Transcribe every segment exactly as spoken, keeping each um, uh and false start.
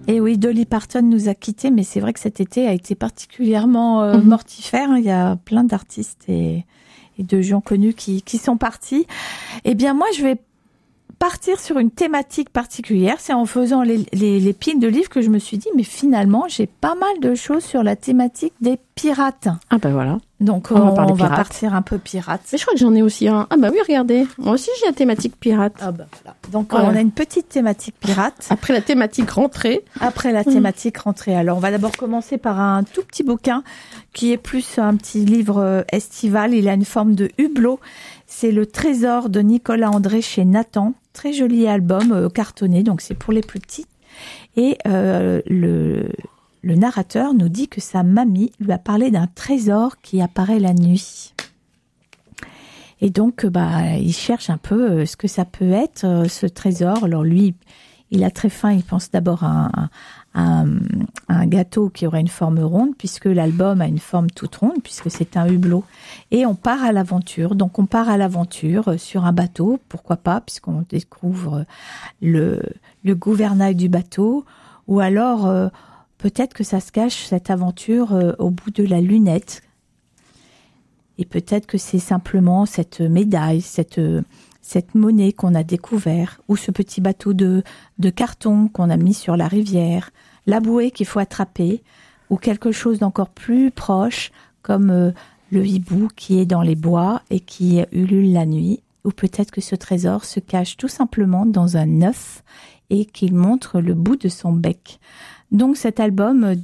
Et oui, Dolly Parton nous a quittés, mais c'est vrai que cet été a été particulièrement euh, mmh. mortifère. Il y a plein d'artistes et, et de gens connus qui, qui sont partis. Eh bien, moi, je vais partir sur une thématique particulière. C'est en faisant les, les, les piles de livres que je me suis dit, mais finalement, j'ai pas mal de choses sur la thématique des pirates. Ah ben voilà. Donc, on, on, va, on va partir un peu pirate. Mais je crois que j'en ai aussi un. Ah bah oui, regardez. Moi aussi, j'ai la thématique pirate. Ah bah voilà. Donc, voilà. on a une petite thématique pirate. Après la thématique rentrée. Après la thématique rentrée. Alors, on va d'abord commencer par un tout petit bouquin qui est plus un petit livre estival. Il a une forme de hublot. C'est Le Trésor de Nicolas André chez Nathan. Très joli album euh, cartonné, donc c'est pour les plus petits. Et euh, le... Le narrateur nous dit que sa mamie lui a parlé d'un trésor qui apparaît la nuit. Et donc, bah, il cherche un peu ce que ça peut être, ce trésor. Alors lui, il a très faim, il pense d'abord à un, à un gâteau qui aurait une forme ronde, puisque l'album a une forme toute ronde, puisque c'est un hublot. Et on part à l'aventure. Donc, on part à l'aventure sur un bateau, pourquoi pas, puisqu'on découvre le, le gouvernail du bateau, ou alors... Euh, peut-être que ça se cache, cette aventure, euh, au bout de la lunette. Et peut-être que c'est simplement cette médaille, cette, euh, cette monnaie qu'on a découvert, ou ce petit bateau de, de carton qu'on a mis sur la rivière, la bouée qu'il faut attraper, ou quelque chose d'encore plus proche, comme euh, le hibou qui est dans les bois et qui ulule la nuit. Ou peut-être que ce trésor se cache tout simplement dans un œuf et qu'il montre le bout de son bec. Donc cet album,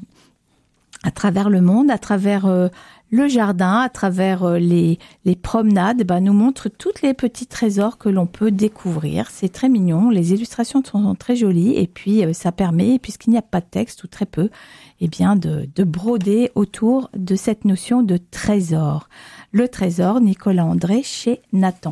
à travers le monde, à travers euh, le jardin, à travers euh, les, les promenades, bah, nous montre tous les petits trésors que l'on peut découvrir. C'est très mignon, les illustrations sont très jolies et puis euh, ça permet, puisqu'il n'y a pas de texte ou très peu, eh bien de, de broder autour de cette notion de trésor. Le Trésor, Nicolas André chez Nathan.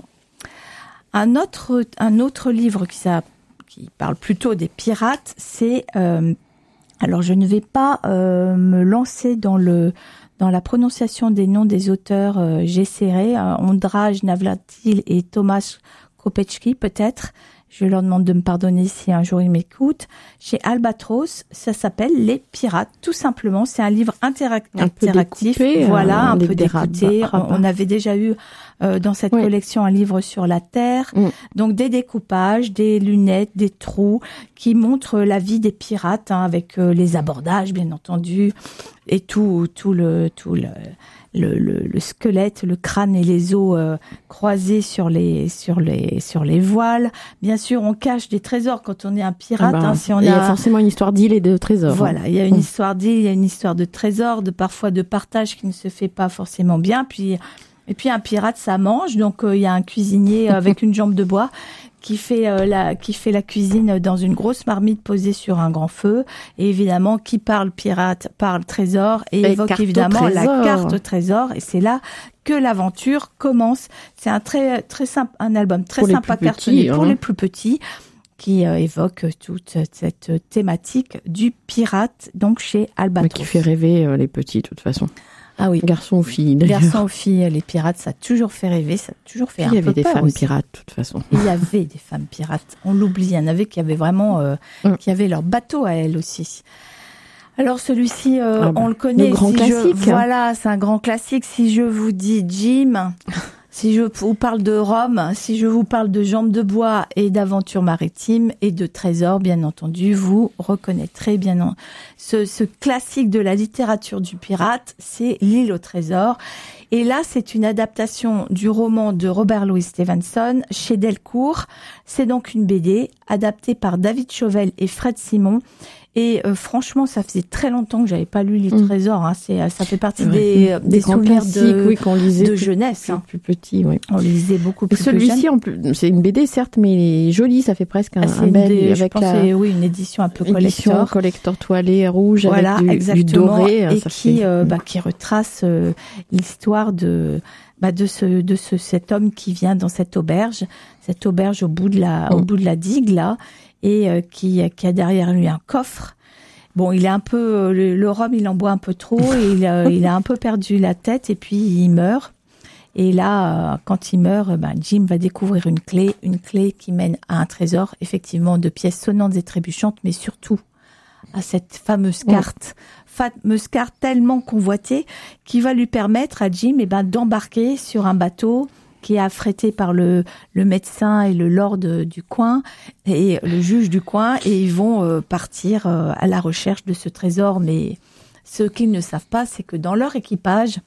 Un autre, un autre livre qui, ça, qui parle plutôt des pirates, c'est... Euh, Alors, je ne vais pas euh, me lancer dans le dans la prononciation des noms des auteurs. Euh, j'essaierai. Euh, Ondraj Navratil et Tomasz Kopecki, peut-être. Je leur demande de me pardonner si un jour ils m'écoutent. Chez Albatros, ça s'appelle Les Pirates, tout simplement. C'est un livre interac- un interactif. Peu découpé, voilà, euh, un peu découpé. découpé. On avait déjà eu euh, dans cette oui. collection un livre sur la Terre. Mm. Donc des découpages, des lunettes, des trous qui montrent la vie des pirates, hein, avec euh, les abordages, bien entendu, et tout, tout le, tout le. Le, le, le squelette, le crâne et les os euh, croisés sur les sur les sur les voiles. Bien sûr, on cache des trésors quand on est un pirate. Ah bah, hein, si on il y a a forcément une histoire d'île et de trésors. Voilà, il y a une mmh. histoire d'île, il y a une histoire de trésors, de parfois de partage qui ne se fait pas forcément bien. Puis et puis un pirate, ça mange. Donc euh, il y a un cuisinier avec une jambe de bois qui fait euh, la qui fait la cuisine dans une grosse marmite posée sur un grand feu. Et évidemment, qui parle pirate parle trésor et, et évoque évidemment la carte trésor. Et c'est là que l'aventure commence. C'est un très très simple, un album très pour sympa cartonné petits, pour hein. les plus petits, qui euh, évoque toute cette thématique du pirate, donc chez Albatros. Mais qui fait rêver euh, les petits, de toute façon. Ah oui. Garçons ou filles, d'ailleurs. Garçons ou filles, les pirates, ça a toujours fait rêver, ça a toujours fait un peu peur. Il y avait des femmes aussi. pirates, de toute façon. Il y avait des femmes pirates. On l'oublie, il y en avait qui avaient vraiment, euh, mm. qui avaient leur bateau à elles aussi. Alors celui-ci, euh, ah bah, on le connaît. Le grand si classique. Je, voilà, c'est un grand classique. Si je vous dis Jim, si je vous parle de Rome, si je vous parle de jambes de bois et d'aventures maritimes et de trésors, bien entendu, vous reconnaîtrez bien en... ce, ce classique de la littérature du pirate, c'est L'île au trésor. Et là, c'est une adaptation du roman de Robert Louis Stevenson chez Delcourt. C'est donc une B D adaptée par David Chauvel et Fred Simon. Et euh, franchement, ça faisait très longtemps que j'avais pas lu Les mmh. Trésors. Hein. C'est, ça fait partie ouais. des, des, des souvenirs de, oui, qu'on lisait de plus, jeunesse. Plus, hein. plus petit, oui. On lisait beaucoup plus, et celui-ci, plus jeune. en plus, c'est une B D, certes, mais il est joli. Ça fait presque un, ah, un bel... Des, avec je pense la... c'est, oui, une édition un peu collector. Édition collector toilée, rouge, voilà, avec du, exactement, du doré. Et ça qui, fait... euh, bah, qui retrace euh, l'histoire de... Bah de ce de ce cet homme qui vient dans cette auberge, cette auberge au bout de la mmh. au bout de la digue là, et euh, qui qui a derrière lui un coffre. Bon, il est un peu le, le rhum, il en boit un peu trop, et il a, il a un peu perdu la tête et puis il meurt. Et là, euh, quand il meurt, bah, Jim va découvrir une clé, une clé qui mène à un trésor, effectivement de pièces sonnantes et trébuchantes, mais surtout à cette fameuse carte, mmh. fameuse carte tellement convoitée, qui va lui permettre à Jim eh ben, d'embarquer sur un bateau qui est affrété par le, le médecin et le lord du coin et le juge du coin, et ils vont euh, partir euh, à la recherche de ce trésor. Mais ce qu'ils ne savent pas, c'est que dans leur équipage,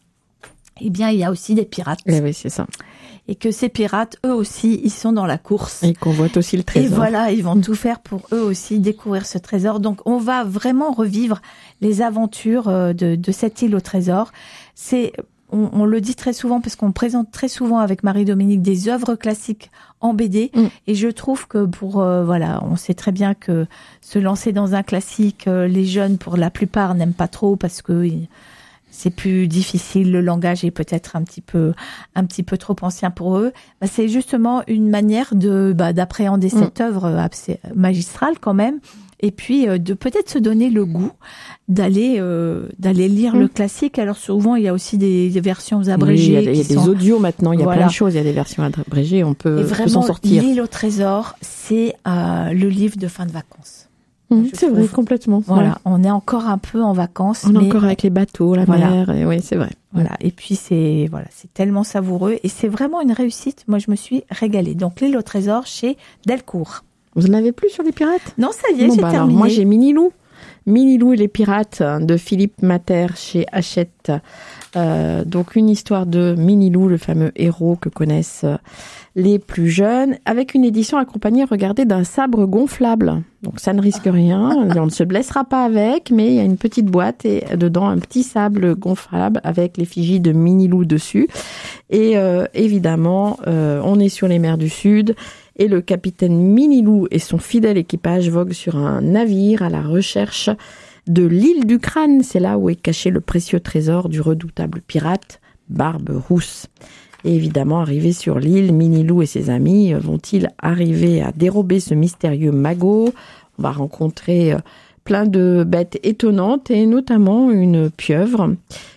eh bien, il y a aussi des pirates. Eh oui, c'est ça. Et que ces pirates, eux aussi, ils sont dans la course. Et qu'on voit aussi le trésor. Et voilà, ils vont mmh. tout faire pour eux aussi découvrir ce trésor. Donc, on va vraiment revivre les aventures de, de cette île au trésor. C'est, on, on le dit très souvent parce qu'on présente très souvent avec Marie-Dominique des œuvres classiques en B D. Mmh. Et je trouve que pour, euh, voilà, on sait très bien que se lancer dans un classique, euh, les jeunes, pour la plupart, n'aiment pas trop parce que c'est plus difficile, le langage est peut-être un petit peu, un petit peu trop ancien pour eux. Bah, c'est justement une manière de, bah, d'appréhender mmh. cette œuvre magistrale quand même, et puis euh, de peut-être se donner le goût d'aller, euh, d'aller lire mmh. le classique. Alors souvent il y a aussi des, des versions abrégées. Oui, il y a, il y a des sont... audios maintenant, il y a voilà. plein de choses, il y a des versions abrégées, on peut, et vraiment, peut s'en sortir. L'île au trésor, c'est euh, le livre de fin de vacances. Mmh, c'est trouve. Vrai, complètement. Voilà, ouais. On est encore un peu en vacances. On mais... est encore avec les bateaux, la voilà. mer, et oui, c'est vrai. Voilà, et puis c'est voilà, c'est tellement savoureux et c'est vraiment une réussite. Moi, je me suis régalée. Donc, l'île au trésor chez Delcourt. Vous n'en avez plus sur les pirates ? Non, ça y est, bon, j'ai bah terminé. Alors, moi, j'ai Minilou. Minilou et les pirates de Philippe Mater chez Hachette. Euh, donc, une histoire de Minilou, le fameux héros que connaissent les plus jeunes, avec une édition accompagnée, regardez, d'un sabre gonflable. Donc, ça ne risque rien. On ne se blessera pas avec, mais il y a une petite boîte et dedans un petit sable gonflable avec l'effigie de Minilou dessus. Et euh, évidemment, euh, on est sur les mers du Sud. Et le capitaine Minilou et son fidèle équipage voguent sur un navire à la recherche de l'île du Crâne. C'est là où est caché le précieux trésor du redoutable pirate Barbe Rousse. Et évidemment, arrivés sur l'île, Minilou et ses amis vont-ils arriver à dérober ce mystérieux magot ? On va rencontrer plein de bêtes étonnantes et notamment une pieuvre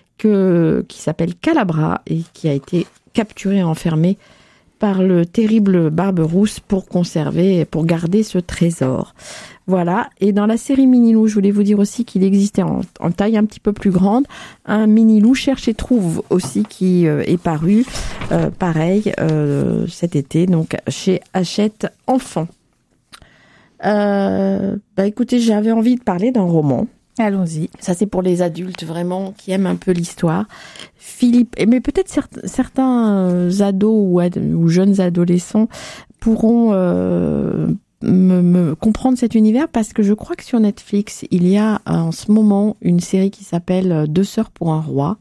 que, qui s'appelle Calabra et qui a été capturée et enfermée par le terrible Barbe Rousse pour conserver, pour garder ce trésor. Voilà. Et dans la série Minilou, je voulais vous dire aussi qu'il existait en, en taille un petit peu plus grande un Minilou cherche et trouve aussi qui euh, est paru, euh, pareil, euh, cet été, donc chez Hachette Enfants. Euh, bah écoutez, j'avais envie de parler d'un roman. Allons-y. Ça, c'est pour les adultes vraiment qui aiment un peu l'histoire. Philippe, mais peut-être certains, certains ados ou, ad, ou jeunes adolescents pourront euh, me, me comprendre cet univers parce que je crois que sur Netflix, il y a en ce moment une série qui s'appelle Deux sœurs pour un roi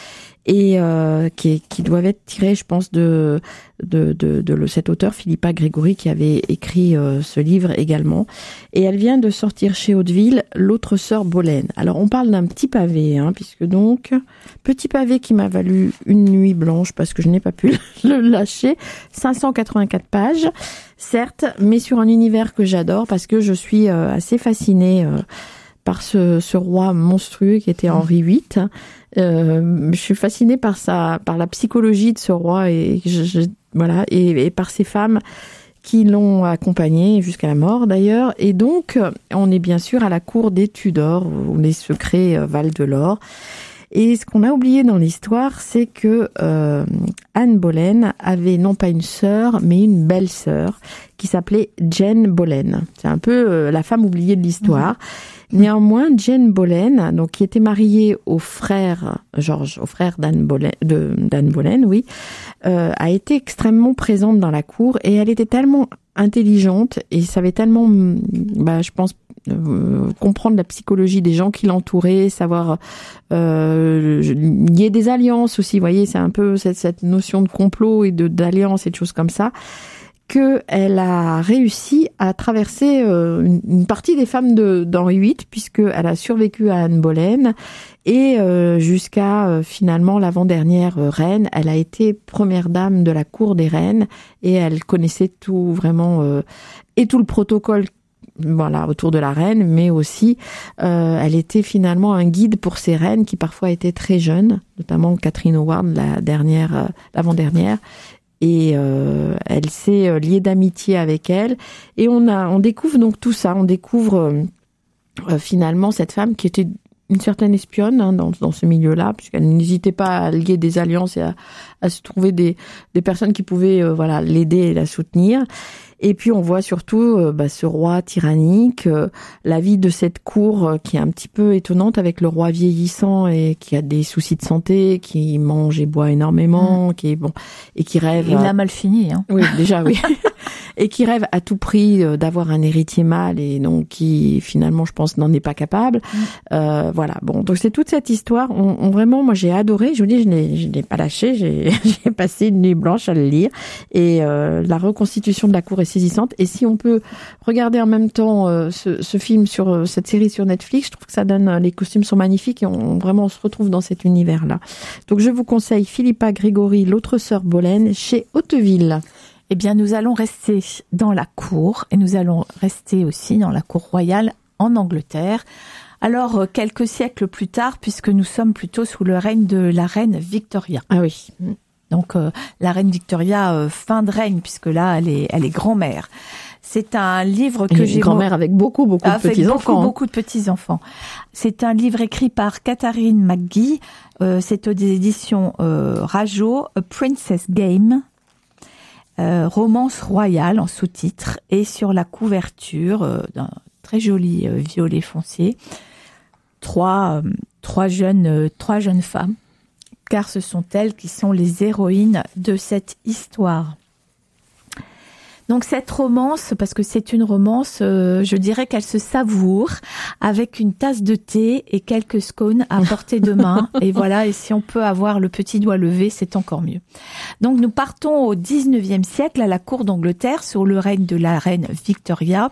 et euh, qui, qui doivent être tirées, je pense, de de, de, de, de cet auteur Philippa Grégory qui avait écrit euh, ce livre également. Et elle vient de sortir chez Hauteville L'autre sœur Bolène. Alors on parle d'un petit pavé, hein, puisque donc petit pavé qui m'a valu une nuit blanche parce que je n'ai pas pu le lâcher. cinq cent quatre-vingt-quatre pages, certes, mais sur un univers que j'adore parce que je suis euh, assez fascinée euh, par ce, ce roi monstrueux qui était Henri huit. Euh, je suis fascinée par sa, par la psychologie de ce roi et je, je, voilà et, et par ces femmes qui l'ont accompagné jusqu'à la mort d'ailleurs. Et donc, on est bien sûr à la cour des Tudors où les secrets valent de l'or. Et ce qu'on a oublié dans l'histoire, c'est que euh, Anne Boleyn avait non pas une sœur, mais une belle-sœur qui s'appelait Jane Boleyn. C'est un peu euh, la femme oubliée de l'histoire. Mmh. Néanmoins, Jane Boleyn, donc qui était mariée au frère George, au frère d'Anne Boleyn, de d'Anne Boleyn, oui, euh, a été extrêmement présente dans la cour et elle était tellement intelligente et savait tellement, bah, je pense, euh, comprendre la psychologie des gens qui l'entouraient, savoir euh, lier des alliances aussi. Vous voyez, c'est un peu cette, cette notion de complot et de d'alliance et de choses comme ça. Qu'elle a réussi à traverser euh, une, une partie des femmes de, d'Henri huit, puisqu'elle a survécu à Anne Boleyn, et euh, jusqu'à euh, finalement l'avant-dernière euh, reine, elle a été première dame de la cour des reines, et elle connaissait tout vraiment, euh, et tout le protocole voilà, autour de la reine, mais aussi euh, elle était finalement un guide pour ces reines qui parfois étaient très jeunes, notamment Catherine Howard, la dernière, euh, l'avant-dernière. Et euh, elle s'est liée d'amitié avec elle. Et on a, on découvre donc tout ça. On découvre euh, euh, finalement cette femme qui était une certaine espionne hein, dans, dans ce milieu-là, puisqu'elle n'hésitait pas à lier des alliances et à, à se trouver des, des personnes qui pouvaient euh, voilà l'aider et la soutenir. Et puis on voit surtout euh, bah, ce roi tyrannique, euh, la vie de cette cour euh, qui est un petit peu étonnante avec le roi vieillissant et qui a des soucis de santé, qui mange et boit énormément, mmh. qui est bon et qui rêve. Il à... a mal fini. Hein. Oui, déjà oui. Et qui rêve à tout prix d'avoir un héritier mâle et donc qui finalement je pense n'en est pas capable. Mmh. Euh, voilà. Bon, donc c'est toute cette histoire. On, on vraiment, moi j'ai adoré. Je vous dis, je n'ai, je n'ai pas lâché. J'ai, j'ai passé une nuit blanche à le lire et euh, la reconstitution de la cour est saisissante. Et si on peut regarder en même temps euh, ce, ce film sur euh, cette série sur Netflix, je trouve que ça donne. Euh, les costumes sont magnifiques et on, on vraiment on se retrouve dans cet univers-là. Donc je vous conseille Philippa Grégory, l'autre sœur Bolène chez Hauteville. Eh bien, nous allons rester dans la cour et nous allons rester aussi dans la cour royale en Angleterre. Alors, quelques siècles plus tard, puisque nous sommes plutôt sous le règne de la reine Victoria. Ah oui. Donc, euh, la reine Victoria, euh, fin de règne, puisque là, elle est, elle est grand-mère. C'est un livre que j'ai... Grand-mère avec beaucoup, beaucoup de petits-enfants. Beaucoup, beaucoup de petits-enfants. C'est un livre écrit par Catherine McGee. Euh, c'est aux éditions euh, Rajo, A Princess Game. Euh, romance royale en sous-titre et sur la couverture euh, d'un très joli euh, violet foncé, trois, euh, trois, jeunes, euh, trois jeunes femmes, car ce sont elles qui sont les héroïnes de cette histoire. Donc cette romance, parce que c'est une romance, euh, je dirais qu'elle se savoure avec une tasse de thé et quelques scones à portée de main. Et voilà, et si on peut avoir le petit doigt levé, c'est encore mieux. Donc nous partons au dix-neuvième siècle à la cour d'Angleterre sous le règne de la reine Victoria.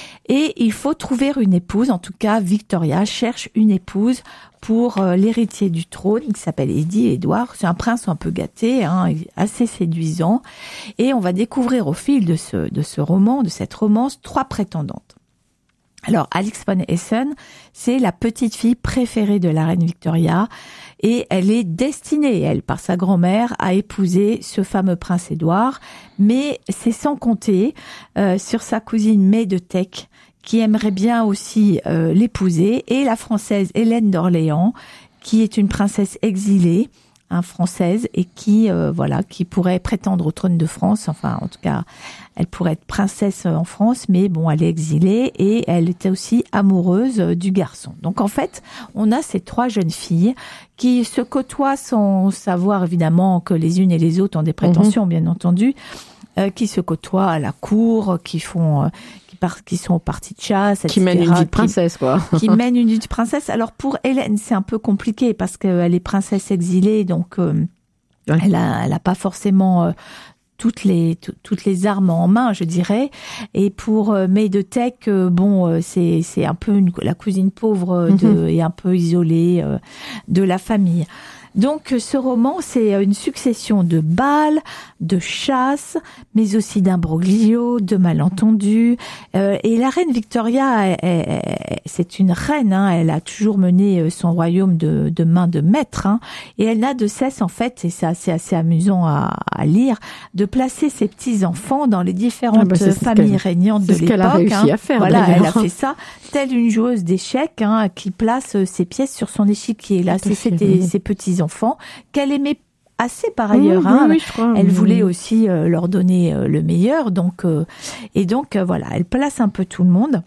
Et il faut trouver une épouse, en tout cas Victoria cherche une épouse pour euh, l'héritier du trône, qui s'appelle Eddie Edward. C'est un prince un peu gâté, hein, assez séduisant. Et on va découvrir au fil de ce, de ce roman, de cette romance, trois prétendantes. Alors, Alix von Essen, c'est la petite fille préférée de la reine Victoria et elle est destinée, elle, par sa grand-mère, à épouser ce fameux prince Édouard. Mais c'est sans compter euh, sur sa cousine May de Teck, qui aimerait bien aussi euh, l'épouser, et la française Hélène d'Orléans, qui est une princesse exilée, hein, française, et qui euh, voilà, qui pourrait prétendre au trône de France. Enfin, en tout cas, elle pourrait être princesse en France, mais bon, elle est exilée et elle était aussi amoureuse du garçon. Donc en fait, on a ces trois jeunes filles qui se côtoient sans savoir évidemment que les unes et les autres ont des prétentions, mmh. bien entendu, euh, qui se côtoient à la cour, qui font euh, qui sont aux parties de chasse, et cetera. Qui mènent une vie de princesse, qui, quoi. Qui mènent une vie de princesse. Alors, pour Hélène, c'est un peu compliqué parce qu'elle est princesse exilée, donc euh, ouais. elle a, elle a pas forcément euh, toutes les t- toutes les armes en main, je dirais. Et pour euh, May de Teck, euh, bon, euh, c'est c'est un peu une, la cousine pauvre de, mm-hmm. et un peu isolée euh, de la famille. Donc, ce roman, c'est une succession de bals, de chasses, mais aussi d'imbroglios, de malentendus. Euh, et la reine Victoria, elle, elle, c'est une reine, hein, elle a toujours mené son royaume de, de main de maître, hein, et elle n'a de cesse, en fait, et c'est assez, assez amusant à, à lire, de placer ses petits-enfants dans les différentes ah bah familles régnantes de l'époque. C'est ce qu'elle a réussi hein. à faire. Voilà, d'ailleurs. Elle a fait ça, telle une joueuse d'échecs hein, qui place ses pièces sur son échiquier. Là, c'est ses, ses petits-enfants. enfants, qu'elle aimait assez par ailleurs. Mmh, hein. oui, je crois. Elle mmh. voulait aussi euh, leur donner euh, le meilleur. Donc, euh, et donc, euh, voilà, elle place un peu tout le monde.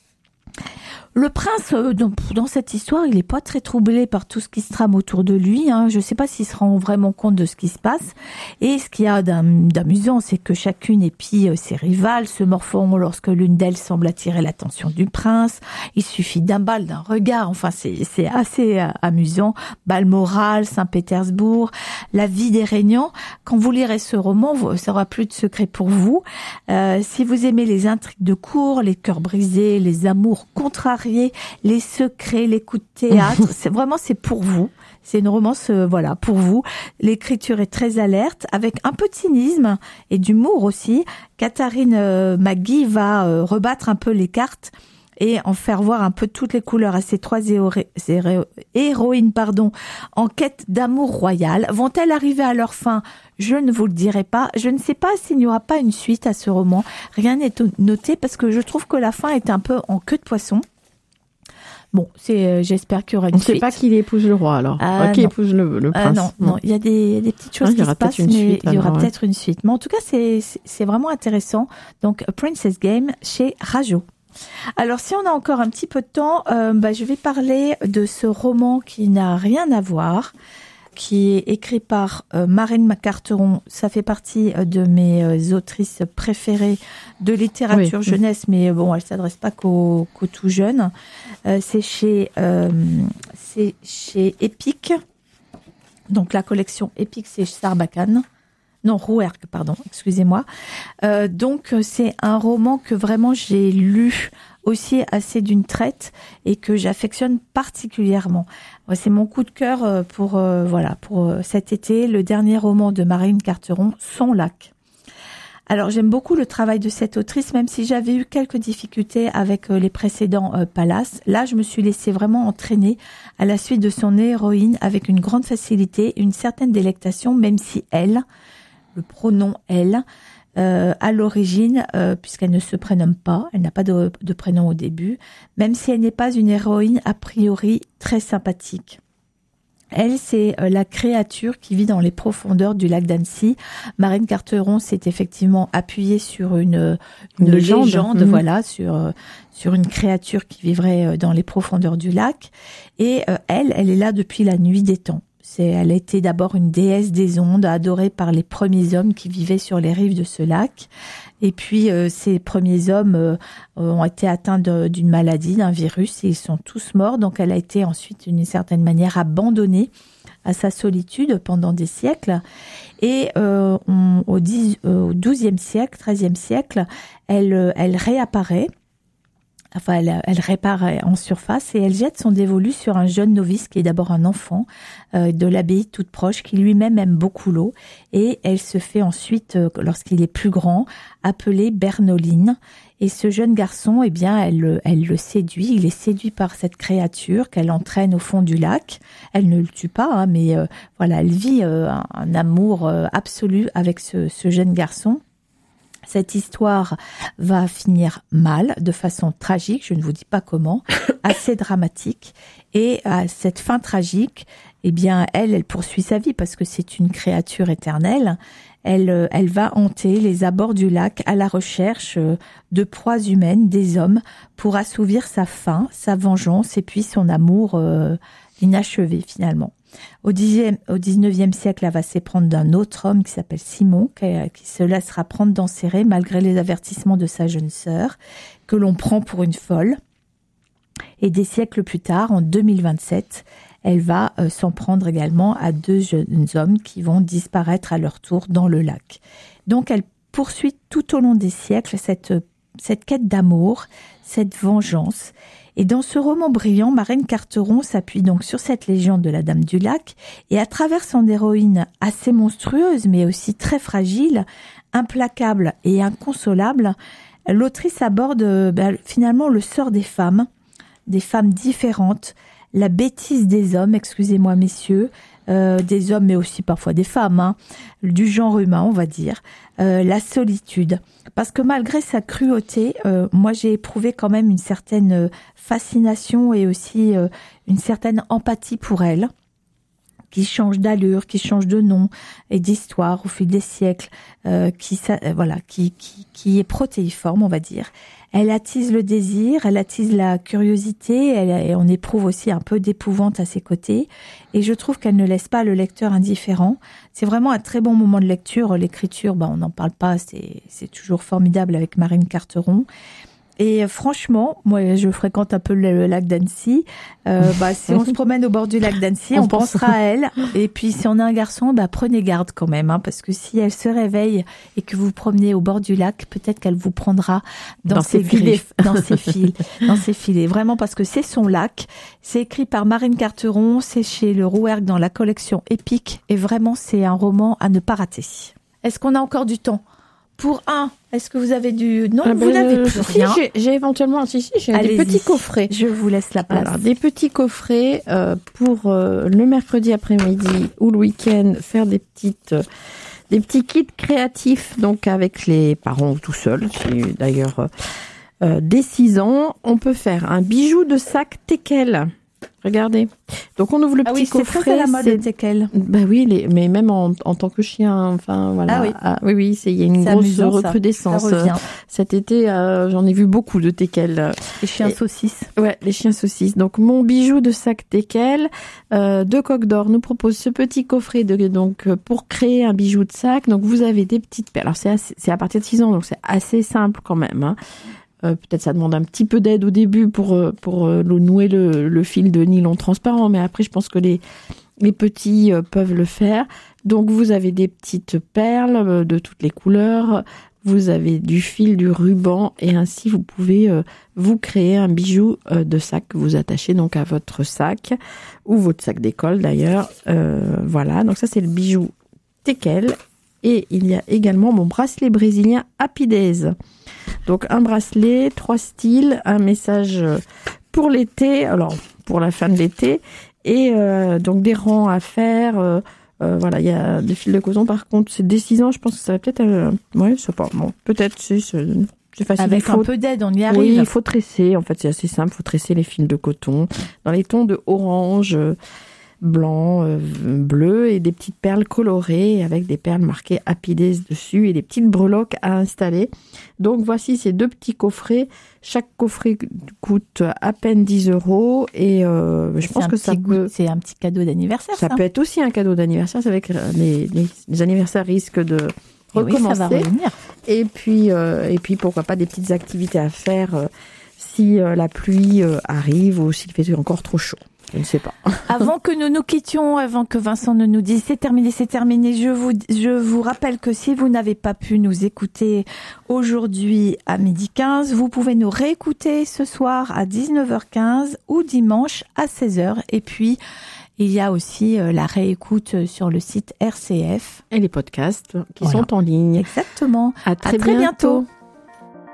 Le prince, euh, dans, dans cette histoire, il n'est pas très troublé par tout ce qui se trame autour de lui. Hein. Je ne sais pas s'il se rend vraiment compte de ce qui se passe. Et ce qu'il y a d'amusant, c'est que chacune épie euh, ses rivales, se morfondent lorsque l'une d'elles semble attirer l'attention du prince. Il suffit d'un bal, d'un regard. Enfin, c'est, c'est assez euh, amusant. Balmoral, Saint-Pétersbourg, la vie des régnants. Quand vous lirez ce roman, vous, ça aura plus de secret pour vous. Euh, si vous aimez les intrigues de cour, les cœurs brisés, les amours contrariés, les secrets, les coups de théâtre, c'est vraiment c'est pour vous. C'est une romance, euh, voilà, pour vous. L'écriture est très alerte, avec un peu de cynisme et d'humour aussi. Catherine euh, McGee va euh, rebattre un peu les cartes et en faire voir un peu toutes les couleurs à ces trois héro- héro- héroïnes, pardon, en quête d'amour royal. Vont-elles arriver à leur fin ? Je ne vous le dirai pas. Je ne sais pas s'il n'y aura pas une suite à ce roman. Rien n'est noté parce que je trouve que la fin est un peu en queue de poisson. Bon, c'est, euh, j'espère qu'il y aura une On ne suite. sait pas qui épouse le roi, alors. Ah, euh, qui non. épouse le, le prince. Ah, non, non, il y a des, des petites choses ah, qui se passent, mais suite, il y aura alors, peut-être ouais. une suite. Mais en tout cas, c'est, c'est, c'est vraiment intéressant. Donc, A Princess Game chez Rajo. Alors, si on a encore un petit peu de temps, euh, bah, je vais parler de ce roman qui n'a rien à voir, qui est écrit par euh, Marine McCarteron. Ça fait partie euh, de mes euh, autrices préférées de littérature oui. jeunesse, mais bon, elle s'adresse pas qu'aux, qu'aux tout jeunes. Euh, c'est chez, euh, c'est chez Epic. Donc la collection Epic, c'est Sarbacane. Non, Rouergue, pardon, excusez-moi. Euh, donc c'est un roman que vraiment j'ai lu aussi assez d'une traite et que j'affectionne particulièrement. C'est mon coup de cœur pour euh, voilà pour cet été, le dernier roman de Marine Carteron, Son lac. Alors j'aime beaucoup le travail de cette autrice, même si j'avais eu quelques difficultés avec les précédents euh, Palace. Là, je me suis laissée vraiment entraîner à la suite de son héroïne avec une grande facilité, une certaine délectation, même si elle, le pronom elle, euh, à l'origine, euh, puisqu'elle ne se prénomme pas, elle n'a pas de, de prénom au début, même si elle n'est pas une héroïne a priori très sympathique. Elle, c'est la créature qui vit dans les profondeurs du lac d'Annecy. Marine Carteron s'est effectivement appuyée sur une, une, une légende, légende mmh. voilà, sur sur une créature qui vivrait dans les profondeurs du lac. Et euh, elle, elle est là depuis la nuit des temps. C'est, elle a été d'abord une déesse des ondes, adorée par les premiers hommes qui vivaient sur les rives de ce lac. Et puis, euh, ces premiers hommes euh, ont été atteints de, d'une maladie, d'un virus, et ils sont tous morts. Donc, elle a été ensuite, d'une certaine manière, abandonnée à sa solitude pendant des siècles. Et euh, on, au, dix, euh, au douzième siècle, treizième siècle, elle, elle réapparaît. Enfin, elle, elle répare en surface et elle jette son dévolu sur un jeune novice qui est d'abord un enfant euh, de l'abbaye toute proche, qui lui-même aime beaucoup l'eau. Et elle se fait ensuite, euh, lorsqu'il est plus grand, appeler Bernoline. Et ce jeune garçon, eh bien, elle, elle le séduit. Il est séduit par cette créature qu'elle entraîne au fond du lac. Elle ne le tue pas, hein, mais euh, voilà, elle vit euh, un, un amour euh, absolu avec ce, ce jeune garçon. Cette histoire va finir mal, de façon tragique, je ne vous dis pas comment, assez dramatique. Et à cette fin tragique, eh bien, elle, elle poursuit sa vie parce que c'est une créature éternelle. Elle, elle va hanter les abords du lac à la recherche de proies humaines, des hommes, pour assouvir sa faim, sa vengeance et puis son amour euh, inachevé finalement. Au dixième, au dix-neuvième siècle, elle va s'éprendre d'un autre homme qui s'appelle Simon, qui, qui se laissera prendre dans ses rets malgré les avertissements de sa jeune sœur, que l'on prend pour une folle. Et des siècles plus tard, en deux mille vingt-sept, elle va euh, s'en prendre également à deux jeunes hommes qui vont disparaître à leur tour dans le lac. Donc elle poursuit tout au long des siècles cette, cette quête d'amour, cette vengeance. Et dans ce roman brillant, Marine Carteron s'appuie donc sur cette légende de la Dame du Lac et à travers son héroïne assez monstrueuse mais aussi très fragile, implacable et inconsolable, l'autrice aborde ben, finalement le sort des femmes, des femmes différentes, la bêtise des hommes, excusez-moi messieurs, euh, des hommes mais aussi parfois des femmes, hein, du genre humain on va dire, euh, la solitude. Parce que malgré sa cruauté, euh, moi j'ai éprouvé quand même une certaine fascination et aussi euh, une certaine empathie pour elle, qui change d'allure, qui change de nom et d'histoire au fil des siècles, euh, qui ça, euh, voilà, qui, qui qui est protéiforme on va dire. Elle attise le désir, elle attise la curiosité, elle, et on éprouve aussi un peu d'épouvante à ses côtés. Et je trouve qu'elle ne laisse pas le lecteur indifférent. C'est vraiment un très bon moment de lecture. L'écriture, bah, on n'en parle pas, c'est, c'est toujours formidable avec Marine Carteron. Et franchement, moi, je fréquente un peu le, le lac d'Annecy. Euh, bah, si on se promène au bord du lac d'Annecy, on, on pensera à elle. Et puis, si on a un garçon, bah, prenez garde quand même, hein, parce que si elle se réveille et que vous vous promenez au bord du lac, peut-être qu'elle vous prendra dans, dans ses filets, dans ses fils, dans ses filets. Vraiment, parce que c'est son lac. C'est écrit par Marine Carteron. C'est chez le Rouergue dans la collection Epic. Et vraiment, c'est un roman à ne pas rater. Est-ce qu'on a encore du temps? Pour un, est-ce que vous avez du... Non, ah ben vous n'avez plus si, rien. J'ai, j'ai éventuellement... Si, si, j'ai Allez-y. Des petits coffrets. Je vous laisse la place. Alors, des petits coffrets euh, pour euh, le mercredi après-midi ou le week-end, faire des petites... Euh, des petits kits créatifs, donc avec les parents ou tout seuls. C'est d'ailleurs... Euh, euh, dès six ans, on peut faire un bijou de sac teckel. Regardez. Donc on ouvre le ah petit oui, coffret. C'est très à la mode, c'est... le teckel. Bah oui, les... mais même en, en tant que chien, enfin voilà. Ah oui. Ah, oui, oui, c'est il y a une c'est grosse amusant, recrudescence. Ça. Ça Cet été, euh, j'en ai vu beaucoup de teckel. Les chiens Et... saucisses. Ouais, les chiens saucisses. Donc mon bijou de sac teckel euh, de Coq d'Or nous propose ce petit coffret de donc pour créer un bijou de sac. Donc vous avez des petites perles. Alors c'est assez, c'est à partir de six ans, donc c'est assez simple quand même. Hein. Euh, peut-être ça demande un petit peu d'aide au début pour pour euh, nouer le, le fil de nylon transparent, mais après je pense que les les petits euh, peuvent le faire. Donc vous avez des petites perles euh, de toutes les couleurs, vous avez du fil, du ruban, et ainsi vous pouvez euh, vous créer un bijou euh, de sac que vous attachez donc à votre sac ou votre sac d'école d'ailleurs. Euh, voilà, donc ça c'est le bijou teckel. Et il y a également mon bracelet brésilien Happy Days. Donc un bracelet, trois styles, un message pour l'été, alors pour la fin de l'été, et euh, donc des rangs à faire. Euh, euh, voilà, il y a des fils de coton. Par contre, c'est dès six ans, je pense que ça va peut-être. Euh, ouais, je sais pas. Bon, peut-être c'est, c'est, c'est facile. Avec faut, un peu d'aide, on y arrive. Oui, il faut tresser. En fait, c'est assez simple. Il faut tresser les fils de coton dans les tons de orange. Euh, blanc, euh, bleu et des petites perles colorées avec des perles marquées Happy Days dessus et des petites breloques à installer. Donc voici ces deux petits coffrets. Chaque coffret coûte à peine dix euros et euh, je c'est pense que ça goût, peut... C'est un petit cadeau d'anniversaire. Ça, ça peut être aussi un cadeau d'anniversaire. C'est avec les, les, les anniversaires risquent de recommencer. Oui, ça va revenir. Et puis, euh, et puis pourquoi pas des petites activités à faire euh, si euh, la pluie euh, arrive ou s'il fait encore trop chaud. Je ne sais pas. Avant que nous nous quittions, avant que Vincent ne nous dise c'est terminé, c'est terminé, je vous, je vous rappelle que si vous n'avez pas pu nous écouter aujourd'hui à midi quinze, vous pouvez nous réécouter ce soir à dix-neuf heures quinze ou dimanche à seize heures. Et puis, il y a aussi la réécoute sur le site R C F. Et les podcasts qui voilà. sont en ligne. Exactement. À très, à très bientôt. bientôt.